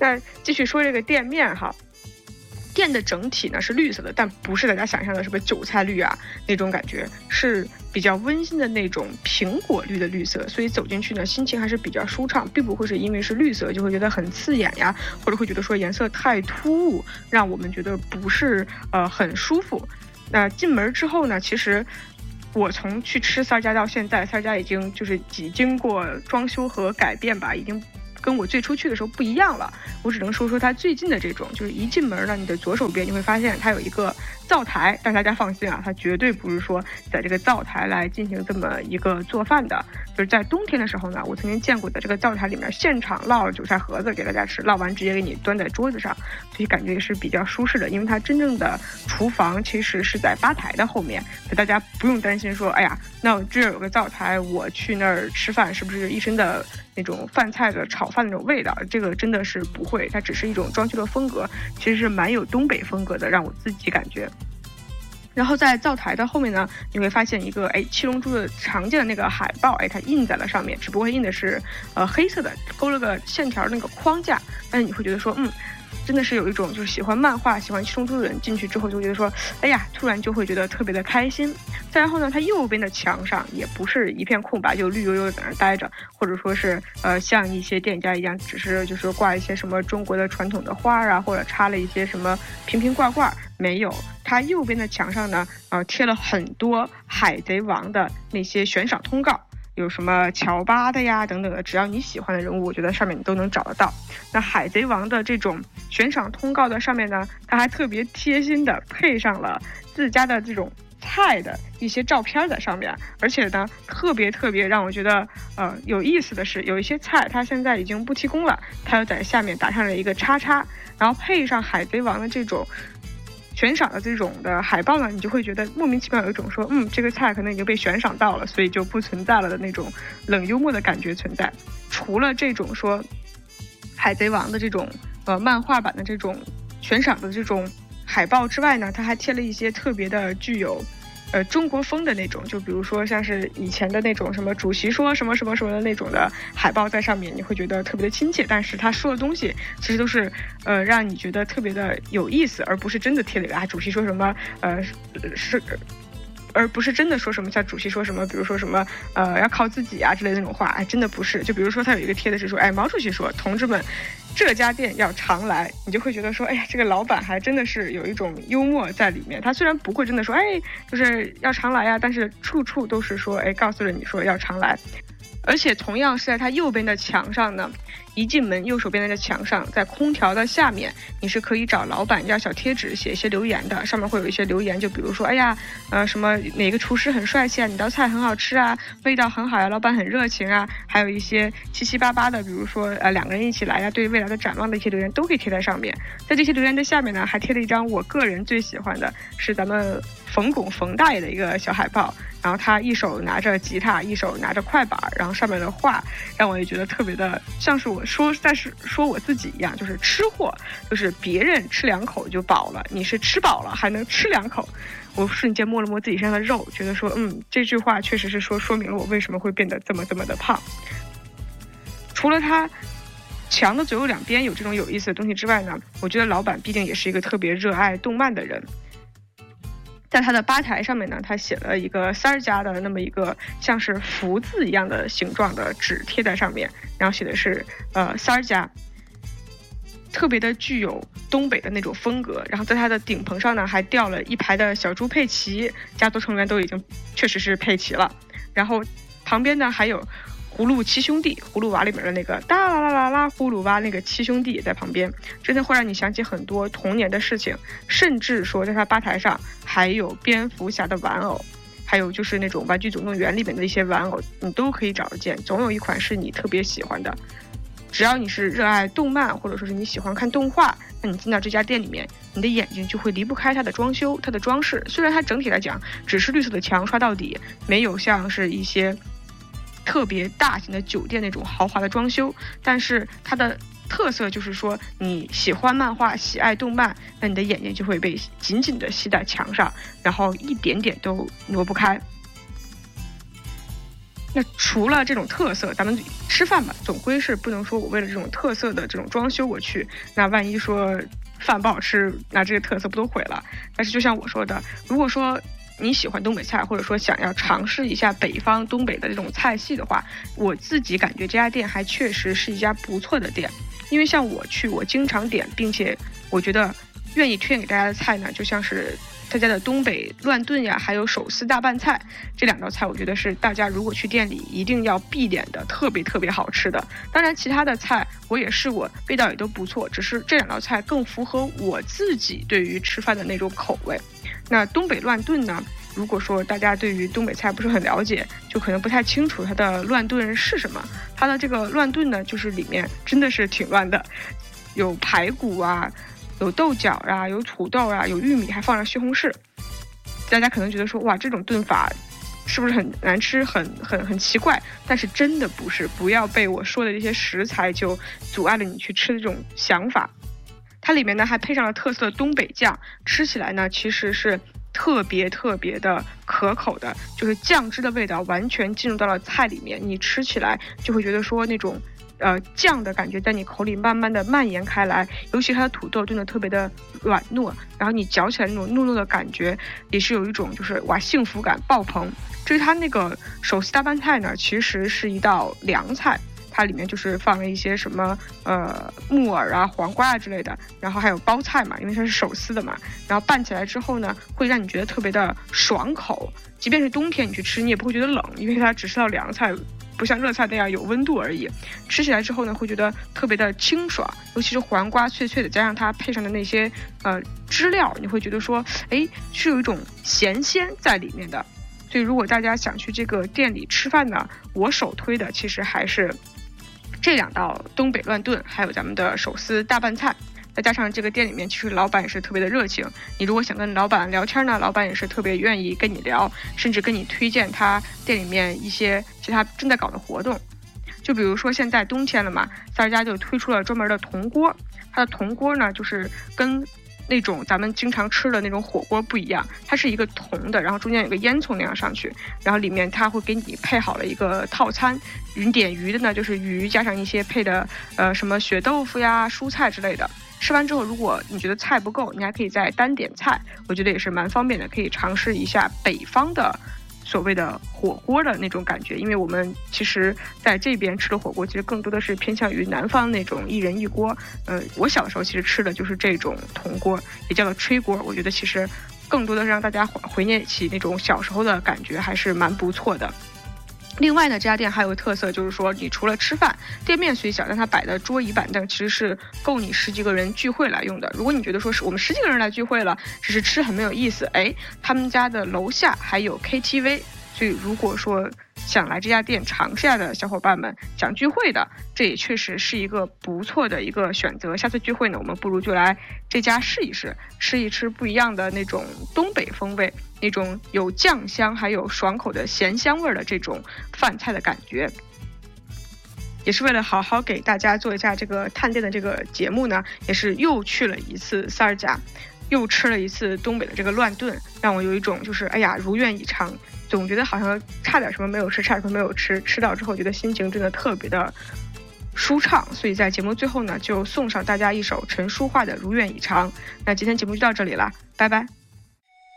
那继续说这个店面哈，店的整体呢是绿色的，但不是大家想象的什么韭菜绿啊那种感觉，是比较温馨的那种苹果绿的绿色，所以走进去呢心情还是比较舒畅，并不会是因为是绿色就会觉得很刺眼呀，或者会觉得说颜色太突兀，让我们觉得不是很舒服。那进门之后呢，其实我从去吃三儿家到现在，三儿家已经就是经过装修和改变吧，已经跟我最初去的时候不一样了。我只能说说它最近的这种，就是一进门呢，你的左手边你会发现它有一个灶台，但大家放心啊，它绝对不是说在这个灶台来进行这么一个做饭的。就是在冬天的时候呢，我曾经见过在这个灶台里面现场烙韭菜盒子给大家吃，烙完直接给你端在桌子上，所以感觉也是比较舒适的。因为它真正的厨房其实是在吧台的后面，所以大家不用担心说，哎呀，那我这儿有个灶台，我去那儿吃饭是不是一身的那种饭菜的炒饭那种味道？这个真的是不会，它只是一种装修的风格，其实是蛮有东北风格的，让我自己感觉。然后在灶台的后面呢，你会发现一个七龙珠的常见的那个海报，它印在了上面，只不过印的是黑色的，勾了个线条那个框架，但是你会觉得说真的是有一种就是喜欢漫画喜欢七龙珠的人进去之后就觉得说，哎呀，突然就会觉得特别的开心。再然后呢，它右边的墙上也不是一片空白，就绿油油在那待着，或者说是像一些店家一样，只是就是挂一些什么中国的传统的花啊，或者插了一些什么瓶瓶罐罐，没有。它右边的墙上呢，贴了很多海贼王的那些悬赏通告。有什么乔巴的呀等等的，只要你喜欢的人物，我觉得上面你都能找得到。那海贼王的这种悬赏通告的上面呢，它还特别贴心的配上了自家的这种菜的一些照片在上面，而且呢特别让我觉得有意思的是，有一些菜它现在已经不提供了，它又在下面打上了一个叉叉，然后配上海贼王的这种悬赏的这种的海报呢，你就会觉得莫名其妙有一种说这个菜可能已经被悬赏到了，所以就不存在了的那种冷幽默的感觉存在。除了这种说海贼王的这种漫画版的这种悬赏的这种海报之外呢，它还贴了一些特别的具有中国风的那种，就比如说像是以前的那种什么主席说什么什么什么的那种的海报在上面，你会觉得特别的亲切，但是他说的东西其实都是让你觉得特别的有意思，而不是真的贴了一个主席说什么而不是真的说什么像主席说什么，比如说什么要靠自己啊之类的那种话，真的不是。就比如说他有一个贴的是说，毛主席说同志们这家店要常来，你就会觉得说，哎呀，这个老板还真的是有一种幽默在里面。他虽然不会真的说就是要常来啊，但是处处都是说告诉了你说要常来。而且同样是在他右边的墙上呢，一进门右手边的墙上，在空调的下面，你是可以找老板要小贴纸写一些留言的，上面会有一些留言，就比如说什么哪个厨师很帅气啊，你道菜很好吃啊，味道很好呀，老板很热情啊，还有一些七七八八的，比如说两个人一起来呀，对未来的展望的一些留言都可以贴在上面。在这些留言的下面呢，还贴了一张我个人最喜欢的是咱们冯大爷的一个小海报，然后他一手拿着吉他，一手拿着快板，然后上面的话让我也觉得特别的像是我说我自己一样，就是吃货，就是别人吃2口就饱了，你是吃饱了还能吃2口。我瞬间摸了摸自己身上的肉，觉得说这句话确实是说明了我为什么会变得这么的胖。除了他墙的左右两边有这种有意思的东西之外呢，我觉得老板毕竟也是一个特别热爱动漫的人。在他的吧台上面呢，他写了一个三儿家的那么一个像是福字一样的形状的纸贴在上面，然后写的是三儿家，特别的具有东北的那种风格。然后在他的顶棚上呢，还吊了一排的小猪佩奇，家族成员都已经确实是配齐了。然后旁边呢还有葫芦七兄弟，葫芦娃里面的那个哒啦啦啦啦葫芦娃那个七兄弟也在旁边，真的会让你想起很多童年的事情。甚至说在他吧台上还有蝙蝠侠的玩偶，还有就是那种玩具总动员里面的一些玩偶，你都可以找得见，总有一款是你特别喜欢的。只要你是热爱动漫，或者说是你喜欢看动画，那你进到这家店里面，你的眼睛就会离不开它的装修，它的装饰。虽然它整体来讲只是绿色的墙刷到底，没有像是一些特别大型的酒店那种豪华的装修，但是它的特色就是说，你喜欢漫画喜爱动漫，那你的眼睛就会被紧紧的吸在墙上，然后一点点都挪不开。 那除了这种特色，咱们吃饭吧，总归是不能说我为了这种特色的这种装修我去，那万一说饭不好吃，那这个特色不都毁了？但是就像我说的，如果说你喜欢东北菜，或者说想要尝试一下北方东北的这种菜系的话，我自己感觉这家店还确实是一家不错的店。因为像我去，我经常点，并且我觉得愿意推荐给大家的菜呢，就像是他家的东北乱炖呀，还有手撕大拌菜，这2道菜我觉得是大家如果去店里一定要必点的，特别特别好吃的。当然其他的菜我也试过，味道也都不错，只是这2道菜更符合我自己对于吃饭的那种口味。那东北乱炖呢，如果说大家对于东北菜不是很了解，就可能不太清楚它的乱炖是什么。它的这个乱炖呢，就是里面真的是挺乱的，有排骨啊，有豆角啊，有土豆啊，有玉米，还放了西红柿。大家可能觉得说，哇，这种炖法是不是很难吃，很奇怪？但是真的不是，不要被我说的这些食材就阻碍了你去吃的这种想法。它里面呢还配上了特色的东北酱，吃起来呢其实是特别特别的可口的，就是酱汁的味道完全进入到了菜里面，你吃起来就会觉得说那种酱的感觉在你口里慢慢的蔓延开来，尤其它的土豆炖的特别的软糯，然后你嚼起来那种糯糯的感觉，也是有一种就是哇幸福感爆棚。至于它那个手撕大拌菜呢，其实是一道凉菜，它里面就是放了一些什么木耳啊、黄瓜啊之类的，然后还有包菜嘛，因为它是手撕的嘛，然后拌起来之后呢，会让你觉得特别的爽口。即便是冬天你去吃，你也不会觉得冷，因为它只是道凉菜，不像热菜那样有温度而已。吃起来之后呢，会觉得特别的清爽，尤其是黄瓜脆脆的，加上它配上的那些汁料，你会觉得说，哎，是有一种咸鲜在里面的。所以如果大家想去这个店里吃饭呢，我首推的其实还是这2道东北乱炖，还有咱们的手撕大拌菜。再加上这个店里面其实老板也是特别的热情，你如果想跟老板聊天呢，老板也是特别愿意跟你聊，甚至跟你推荐他店里面一些其他正在搞的活动。就比如说现在冬天了嘛，三儿家就推出了专门的铜锅，它的铜锅呢就是跟那种咱们经常吃的那种火锅不一样，它是一个铜的，然后中间有个烟囱那样上去，然后里面它会给你配好了一个套餐，你点鱼的呢就是鱼加上一些配的什么血豆腐呀、蔬菜之类的。吃完之后，如果你觉得菜不够，你还可以再单点菜，我觉得也是蛮方便的，可以尝试一下北方的所谓的火锅的那种感觉。因为我们其实在这边吃的火锅，其实更多的是偏向于南方那种一人一锅。我小的时候其实吃的就是这种铜锅，也叫做炊锅。我觉得其实更多的是让大家回念起那种小时候的感觉，还是蛮不错的。另外呢，这家店还有个特色，就是说你除了吃饭，店面虽小，但它摆的桌椅板凳其实是够你10几个人聚会来用的。如果你觉得说是我们10几个人来聚会了，只是吃很没有意思，哎，他们家的楼下还有 KTV， 所以如果说想来这家店尝试下的小伙伴们，想聚会的，这也确实是一个不错的一个选择。下次聚会呢，我们不如就来这家试一试，吃一吃不一样的那种东北风味，那种有酱香还有爽口的咸香味的这种饭菜的感觉。也是为了好好给大家做一下这个探店的这个节目呢，也是又去了一次三儿家，又吃了一次东北的这个乱炖，让我有一种就是哎呀如愿以偿，总觉得好像差点什么没有吃，差点什么没有吃，吃到之后觉得心情真的特别的舒畅。所以在节目最后呢，就送上大家一首陈淑桦的《如愿以偿》。那今天节目就到这里了，拜拜。